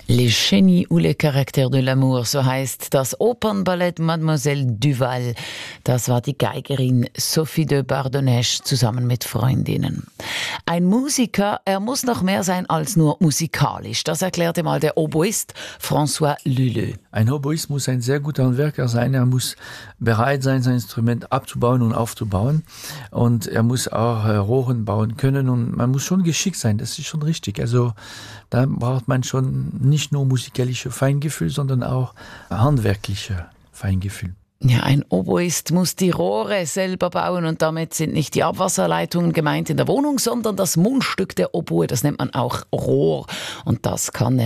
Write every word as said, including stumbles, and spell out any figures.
Les Génies ou les Caractères de l'amour, so heißt das Opernballett Mademoiselle Duval. Das war die Geigerin Sophie de Bardonnèche zusammen mit Freundinnen. Ein Musiker, er muss noch mehr sein als nur musikalisch. Das erklärte mal der Oboist François Luleux. Ein Oboist muss ein sehr guter Handwerker sein. Er muss bereit sein, sein Instrument abzubauen und aufzubauen. Und er muss auch äh, Rohren bauen können. Und man muss schon geschickt sein, das ist schon richtig. Also da braucht man schon nicht nur musikalische Feingefühl, sondern auch handwerkliche Feingefühl. Ja, ein Oboist muss die Rohre selber bauen und damit sind nicht die Abwasserleitungen gemeint in der Wohnung, sondern das Mundstück der Oboe, das nennt man auch Rohr und das kann er